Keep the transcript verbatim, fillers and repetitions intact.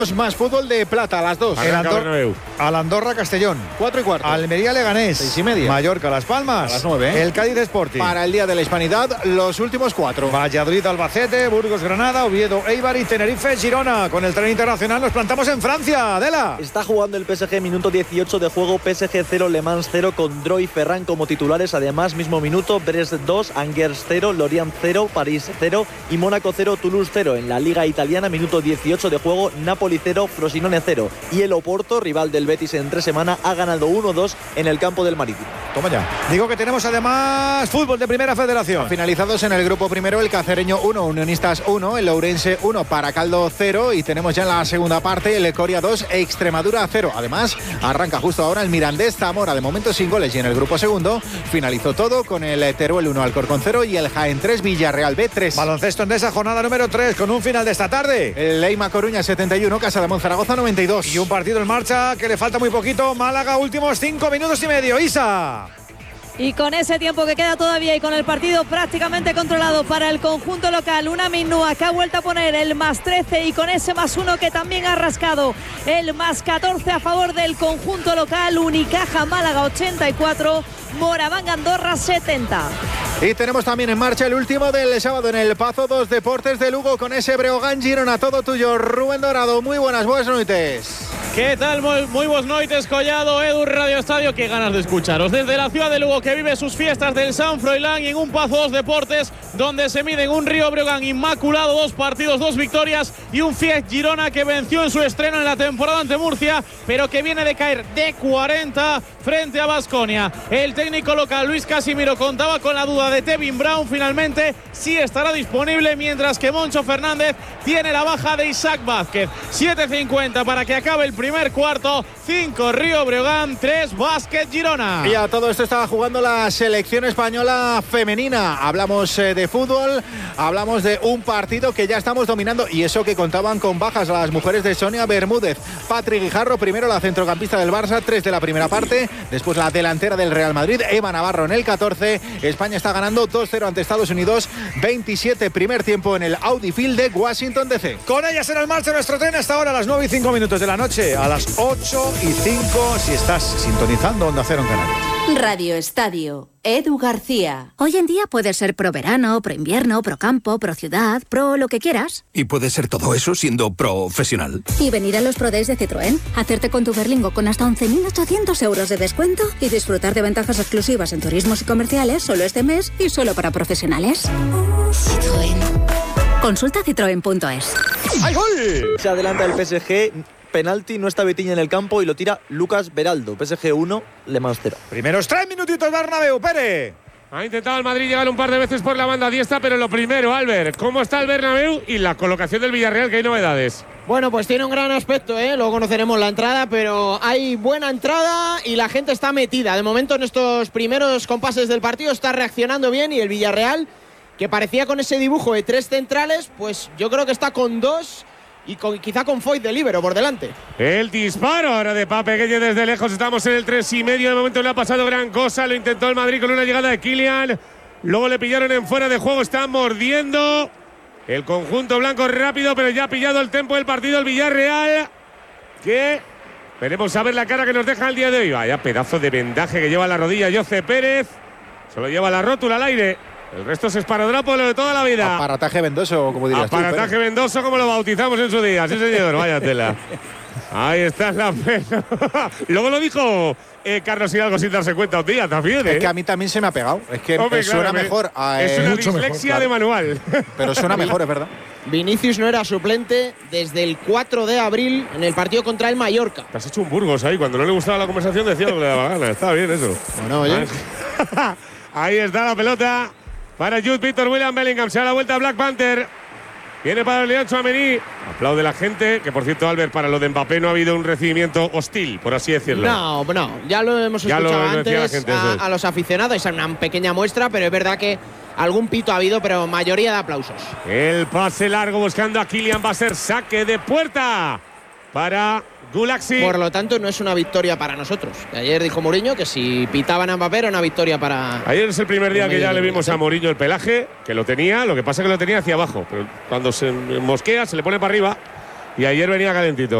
Más fútbol de plata a las dos. El Andor- al Andorra Castellón. cuatro y cuarto. Almería Leganés. Seis y media. Mallorca Las Palmas. A las nueve. ¿eh? El Cádiz Sporting. Para el Día de la Hispanidad, los últimos cuatro. Valladolid Albacete, Burgos Granada, Oviedo Eibar y Tenerife Girona. Con el tren internacional nos plantamos en Francia. Adela. Está jugando el P S G, minuto dieciocho de juego. P S G cero, Le Mans cero, con Dro y Ferran como titulares. Además, mismo minuto, Brest dos, Angers cero, Lorient cero, París cero y Mónaco cero, Toulouse cero. En la Liga Italiana, minuto dieciocho de juego, Napoli cero, Frosinone cero. Y el Oporto, rival del Betis en tres semanas, ha ganado uno dos en el campo del Marítimo. Toma ya. Digo que tenemos además fútbol de Primera Federación. Finalizados en el grupo primero, el Cacereño uno, Unionistas uno, el Ourense uno, Paracaldo cero. Y tenemos ya en la segunda parte el Coria dos, Extremadura cero. Además, arranca justo ahora el Mirandés Zamora, de momento sin goles. Y en el grupo segundo finalizó todo con el Teruel uno, Alcorcón cero y el Jaén tres, Villarreal B tres. Baloncesto en esa jornada número tres, con un final de esta tarde. El Leima Coruña setenta y uno, Casa de Monzaragoza noventa y dos. Y un partido en marcha que le falta muy poquito. Málaga, últimos cinco minutos y medio. Isa. Y con ese tiempo que queda todavía y con el partido prácticamente controlado para el conjunto local, una Minúa que ha vuelto a poner el más trece y con ese más uno que también ha rascado el más catorce a favor del conjunto local. Unicaja Málaga ochenta y cuatro, Moraván Andorra setenta. Y tenemos también en marcha el último del sábado en el Pazo dos Deportes de Lugo con ese Breogán Girona. Todo tuyo, Rubén Dorado. Muy buenas, buenas noches. ¿Qué tal? Muy, muy buenas noches, Collado, Edu, Radio Estadio. Qué ganas de escucharos. Desde la ciudad de Lugo, que vive sus fiestas del San Froilán, y en un Pazo dos Deportes, donde se miden un Río Breogán inmaculado, dos partidos, dos victorias, y un Fiat Girona que venció en su estreno en la temporada ante Murcia, pero que viene de caer de cuarenta frente a Baskonia. El técnico local, Luis Casimiro, contaba con la duda de Tevin Brown. Finalmente sí estará disponible, mientras que Moncho Fernández tiene la baja de Isaac Vázquez. siete cincuenta para que acabe el primer cuarto. cinco Río Breogán, tres Básquet Girona. Y a todo esto estaba jugando la selección española femenina. Hablamos eh, de fútbol, hablamos de un partido que ya estamos dominando, y eso que contaban con bajas las mujeres de Sonia Bermúdez, Patri Guijarro, primero la centrocampista del Barça, tres de la primera parte, después la delantera del Real Madrid, Eva Navarro en el catorce. España está ganando dos cero ante Estados Unidos, veintisiete primer tiempo en el Audi Field de Washington D C. Con ellas en el marcha nuestro tren hasta ahora a las nueve y cinco minutos de la noche, a las ocho y cinco si estás sintonizando Onda Cero en Canarias. Radio Estadio, Edu García. Hoy en día puedes ser pro verano, pro invierno, pro campo, pro ciudad, pro lo que quieras. Y puedes ser todo eso siendo profesional. Y venir a los Pro Days de Citroën, hacerte con tu Berlingo con hasta once mil ochocientos euros de descuento y disfrutar de ventajas exclusivas en turismos y comerciales solo este mes y solo para profesionales. Citroën. Consulta citroen punto es. ¡Ay, gol! Se adelanta el P S G. Penalti, no está Vitinha en el campo y lo tira Lucas Beraldo. P S G uno, Le Mans cero. Primeros tres minutitos, Bernabéu, Pérez. Ha intentado el Madrid llegar un par de veces por la banda diestra, pero lo primero, Albert, ¿cómo está el Bernabéu y la colocación del Villarreal? ¿Que hay novedades? Bueno, pues tiene un gran aspecto, ¿eh? Luego conoceremos la entrada, pero hay buena entrada y la gente está metida. De momento, en estos primeros compases del partido está reaccionando bien, y el Villarreal, que parecía con ese dibujo de tres centrales, pues yo creo que está con dos y con, quizá con Foyt de líbero por delante. El disparo ahora de Pape Gueye desde lejos. Estamos en el tres y medio. De momento le ha pasado gran cosa. Lo intentó el Madrid con una llegada de Kylian. Luego le pillaron en fuera de juego. Está mordiendo el conjunto blanco rápido, pero ya ha pillado el tempo del partido el Villarreal, que veremos a ver la cara que nos deja el día de hoy. Vaya pedazo de vendaje que lleva la rodilla Jose Pérez. Solo lleva la rótula al aire. El resto es esparadrapo de toda la vida. Aparataje vendoso, como dirías tú. Aparataje vendoso, como lo bautizamos en su día. Sí, señor, vaya tela. Ahí está la pena. Luego lo dijo eh, Carlos Hidalgo sin darse cuenta un día también. ¿eh? Es que a mí también se me ha pegado. Es que Hombre, me suena claro, mejor. A, es eh, una mucho dislexia mejor, de claro. manual. Pero suena mejor, es verdad. Vinicius no era suplente desde el cuatro de abril en el partido contra el Mallorca. Te has hecho un Burgos ahí. Cuando no le gustaba la conversación decía lo que le daba gana. Está bien eso. Bueno, oye. Ahí está la pelota para Jude Victor William Bellingham. Se da la vuelta a Black Panther. Viene para León Tchouaméni. Aplaude la gente. Que por cierto, Albert, para lo de Mbappé no ha habido un recibimiento hostil, por así decirlo. No, no. Ya lo hemos Ya escuchado lo decía la antes gente, a, eso es. a los aficionados. Es una pequeña muestra, pero es verdad que algún pito ha habido, pero mayoría de aplausos. El pase largo buscando a Kylian. Va a ser saque de puerta para Gulaxi. Por lo tanto, no es una victoria para nosotros. Ayer dijo Mourinho que si pitaban a Mbappé era una victoria para… Ayer es el primer día que ya le vimos a Mourinho el pelaje, que lo tenía, lo que pasa es que lo tenía hacia abajo, pero cuando se mosquea se le pone para arriba y ayer venía calentito.